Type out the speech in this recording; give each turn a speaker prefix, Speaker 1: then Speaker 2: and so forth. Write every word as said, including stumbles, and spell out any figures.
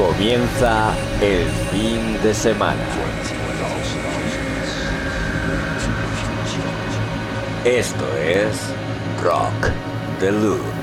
Speaker 1: Comienza el fin de semana. Esto es Rock The Loop.